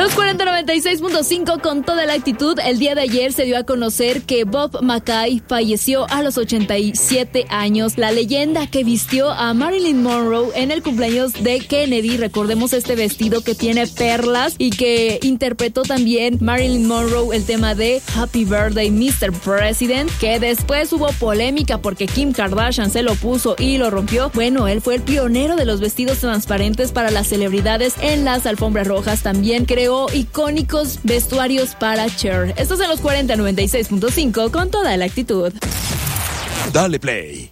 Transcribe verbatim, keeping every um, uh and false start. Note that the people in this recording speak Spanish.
Los cuarenta noventa y seis punto cinco con toda la actitud. El día de ayer se dio a conocer que Bob Mackay falleció a los ochenta y siete años. La leyenda que vistió a Marilyn Monroe en el cumpleaños de Kennedy. Recordemos este vestido que tiene perlas y que interpretó también Marilyn Monroe el tema de Happy Birthday mister President, que después hubo polémica porque Kim Kardashian se lo puso y lo rompió. Bueno, él fue el pionero de los vestidos transparentes para las celebridades en las alfombras rojas. También creó icónicos vestuarios para Cher. Estos en los cuarenta noventa y seis punto cinco con toda la actitud. Dale play